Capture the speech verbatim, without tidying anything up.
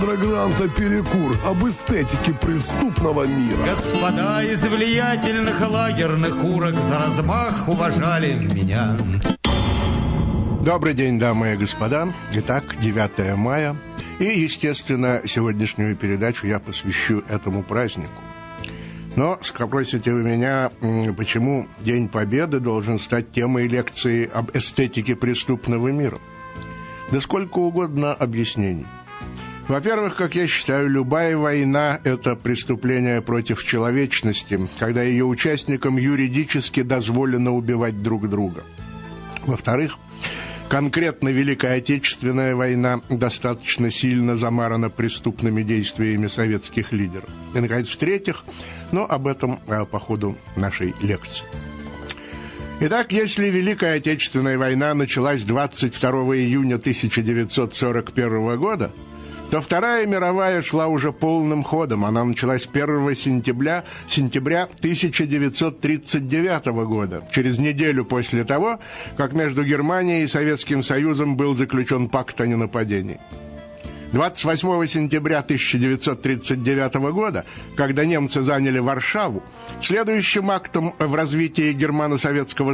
Гранта перекур об эстетике преступного мира. Господа из влиятельных лагерных урок за размах уважали меня. Добрый день, дамы и господа. Итак, девятое мая. И, естественно, сегодняшнюю передачу я посвящу этому празднику. Но спросите вы меня, почему День Победы должен стать темой лекции об эстетике преступного мира? Да сколько угодно объяснений. Во-первых, как я считаю, любая война – это преступление против человечности, когда ее участникам юридически дозволено убивать друг друга. Во-вторых, конкретно Великая Отечественная война достаточно сильно замарана преступными действиями советских лидеров. И, наконец, в-третьих, но об этом по ходу нашей лекции. Итак, если Великая Отечественная война началась двадцать второго июня тысяча девятьсот сорок первого года, то Вторая мировая шла уже полным ходом. Она началась первого сентября, сентября тысяча девятьсот тридцать девятого года, через неделю после того, как между Германией и Советским Союзом был заключен пакт о ненападении. двадцать восьмого сентября тысяча девятьсот тридцать девятого года, когда немцы заняли Варшаву, следующим актом в развитии германо-советского